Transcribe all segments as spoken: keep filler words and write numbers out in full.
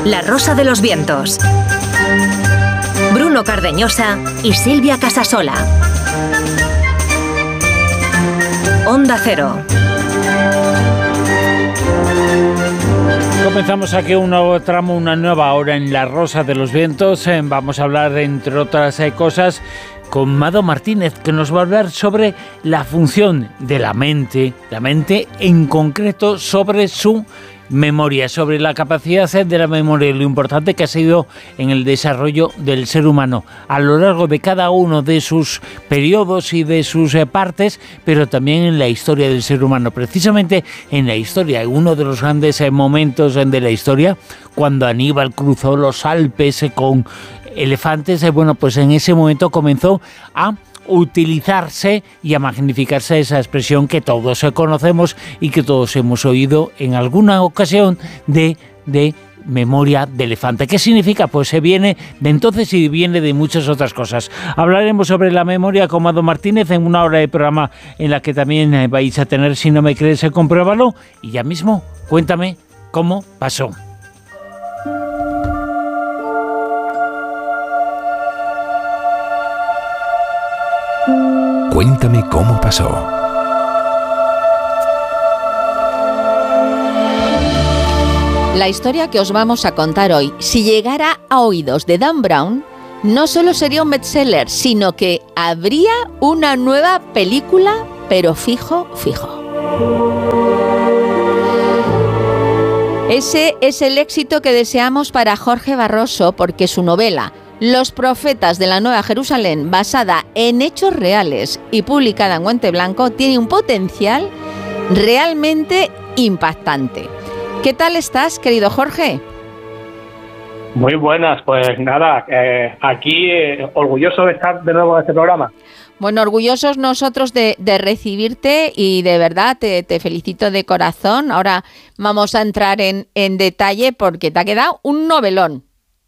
La Rosa de los Vientos. Bruno Cardeñosa y Silvia Casasola. Onda Cero. Comenzamos aquí un nuevo tramo, una nueva hora en La Rosa de los Vientos. Eh, vamos a hablar, entre otras eh, cosas, con Mado Martínez, que nos va a hablar sobre la función de la mente, la mente en concreto, sobre su memoria, sobre la capacidad de la memoria y lo importante que ha sido en el desarrollo del ser humano a lo largo de cada uno de sus periodos y de sus eh, partes, pero también en la historia del ser humano. Precisamente en la historia, uno de los grandes eh, momentos eh, de la historia, cuando Aníbal cruzó los Alpes eh, con elefantes, eh, bueno, pues en ese momento comenzó a utilizarse y a magnificarse esa expresión que todos conocemos y que todos hemos oído en alguna ocasión de, de memoria de elefante. ¿Qué significa? Pues se viene de entonces y viene de muchas otras cosas. Hablaremos sobre la memoria con Mado Martínez en una hora de programa en la que también vais a tener, si no me crees, compruébalo. Y ya mismo, cuéntame cómo pasó. Cuéntame cómo pasó. La historia que os vamos a contar hoy, si llegara a oídos de Dan Brown, no solo sería un bestseller, sino que habría una nueva película, pero fijo, fijo. Ese es el éxito que deseamos para Jorge Barroso, porque su novela Los profetas de la Nueva Jerusalén, basada en hechos reales y publicada en guante blanco, tiene un potencial realmente impactante. ¿Qué tal estás, querido Jorge? Muy buenas, pues nada, eh, aquí eh, orgulloso de estar de nuevo en este programa. Bueno, orgullosos nosotros de, de recibirte y de verdad te, te felicito de corazón. Ahora vamos a entrar en, en detalle porque te ha quedado un novelón.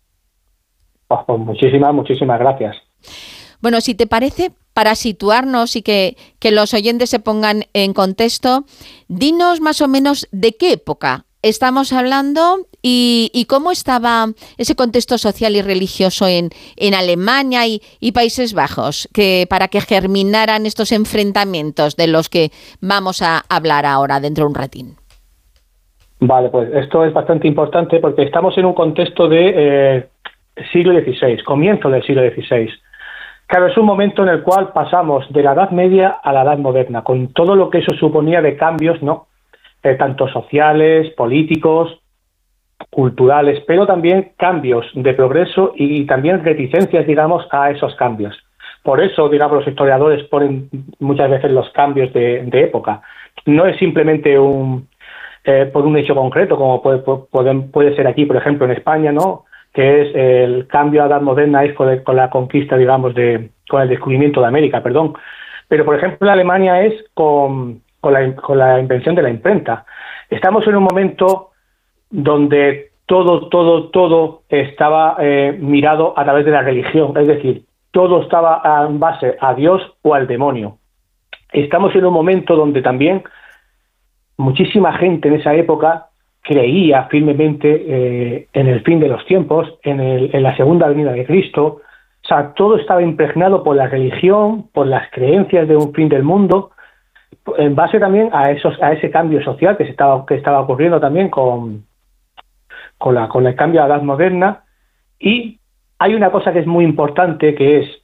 Oh, pues muchísimas, muchísimas gracias. Bueno, si te parece, para situarnos y que, que los oyentes se pongan en contexto, dinos más o menos de qué época estamos hablando y, y cómo estaba ese contexto social y religioso en, en Alemania y, y Países Bajos, que para que germinaran estos enfrentamientos de los que vamos a hablar ahora dentro de un ratín. Vale, pues esto es bastante importante porque estamos en un contexto de eh, siglo dieciséis, comienzo del siglo dieciséis. Claro, es un momento en el cual pasamos de la Edad Media a la Edad Moderna, con todo lo que eso suponía de cambios, ¿no? Eh, tanto sociales, políticos, culturales, pero también cambios de progreso y también reticencias, digamos, a esos cambios. Por eso, digamos, los historiadores ponen muchas veces los cambios de, de época. No es simplemente un eh, por un hecho concreto, como puede, puede, puede ser aquí, por ejemplo, en España, ¿no?, que es el cambio a la Edad Moderna es con, el, con la conquista, digamos, de con el descubrimiento de América, perdón. Pero, por ejemplo, en Alemania es con, con, la, con la invención de la imprenta. Estamos en un momento donde todo, todo, todo estaba eh, mirado a través de la religión, es decir, todo estaba en base a Dios o al demonio. Estamos en un momento donde también muchísima gente en esa época creía firmemente eh, en el fin de los tiempos, en, el, en la segunda venida de Cristo. O sea, todo estaba impregnado por la religión, por las creencias de un fin del mundo, en base también a esos a ese cambio social que se estaba que estaba ocurriendo también con con la con el cambio a la Edad Moderna. Y hay una cosa que es muy importante, que es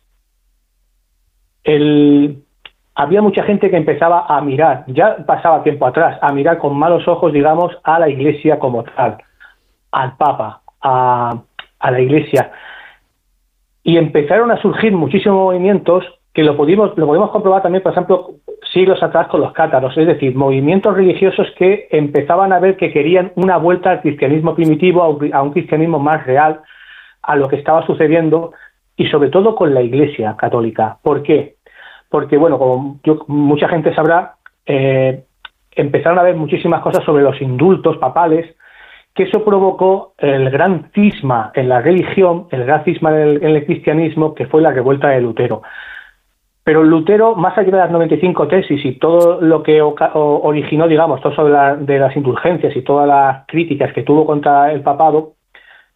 el había mucha gente que empezaba a mirar, ya pasaba tiempo atrás, a mirar con malos ojos, digamos, a la Iglesia como tal, al Papa, a, a la Iglesia. Y empezaron a surgir muchísimos movimientos que lo pudimos, lo podemos comprobar también, por ejemplo, siglos atrás con los cátaros, es decir, movimientos religiosos que empezaban a ver que querían una vuelta al cristianismo primitivo, a un, a un cristianismo más real, a lo que estaba sucediendo, y sobre todo con la Iglesia católica. ¿Por qué? Porque, bueno, como yo, mucha gente sabrá, eh, empezaron a ver muchísimas cosas sobre los indultos papales, que eso provocó el gran cisma en la religión, el gran cisma en el, en el cristianismo, que fue la revuelta de Lutero. Pero Lutero, más allá de las noventa y cinco tesis y todo lo que oca- o, originó, digamos, todo sobre la, de las indulgencias y todas las críticas que tuvo contra el papado,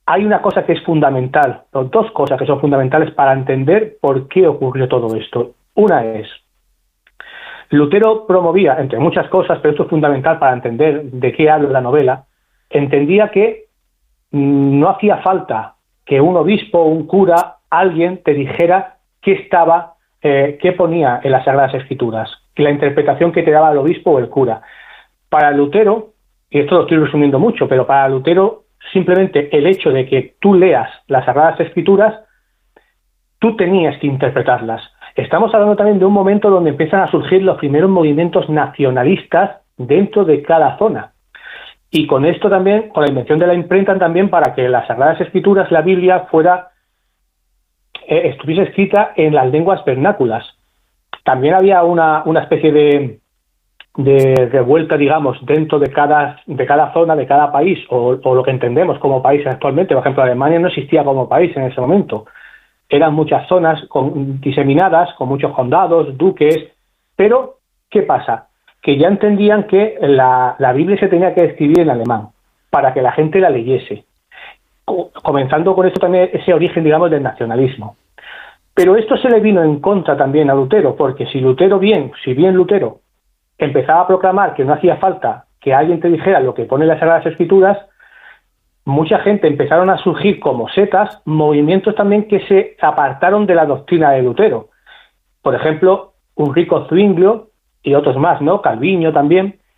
hay una cosa que es fundamental, o dos cosas que son fundamentales para entender por qué ocurrió todo esto. Una es, Lutero promovía, entre muchas cosas, pero esto es fundamental para entender de qué habla la novela, entendía que no hacía falta que un obispo, un cura, alguien te dijera qué estaba, eh, qué ponía en las Sagradas Escrituras, la interpretación que te daba el obispo o el cura. Para Lutero, y esto lo estoy resumiendo mucho, pero para Lutero simplemente el hecho de que tú leas las Sagradas Escrituras, tú tenías que interpretarlas. Estamos hablando también de un momento donde empiezan a surgir los primeros movimientos nacionalistas dentro de cada zona. Y con esto también, con la invención de la imprenta también, para que las Sagradas Escrituras, la Biblia, fuera eh, estuviese escrita en las lenguas vernáculas. También había una, una especie de, de revuelta, digamos, dentro de cada, de cada zona, de cada país, o, o lo que entendemos como país actualmente. Por ejemplo, Alemania no existía como país en ese momento. Eran muchas zonas con, diseminadas, con muchos condados, duques, pero ¿qué pasa? Que ya entendían que la, la Biblia se tenía que escribir en alemán para que la gente la leyese, Co- comenzando con esto también ese origen, digamos, del nacionalismo. Pero esto se le vino en contra también a Lutero, porque si Lutero bien, si bien Lutero empezaba a proclamar que no hacía falta que alguien te dijera lo que pone en las Sagradas Escrituras, mucha gente empezaron a surgir como setas, movimientos también que se apartaron de la doctrina de Lutero. Por ejemplo, Ulrico Zwinglio y otros más, ¿no? Calviño también,